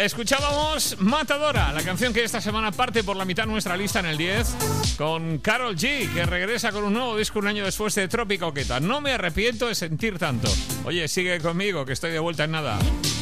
Escuchábamos Matadora, la canción que esta semana parte por la mitad de nuestra lista en el 10, con Karol G, que regresa con un nuevo disco un año después de Tropic Coqueta. No me arrepiento de sentir tanto. Oye, sigue conmigo, que estoy de vuelta en nada.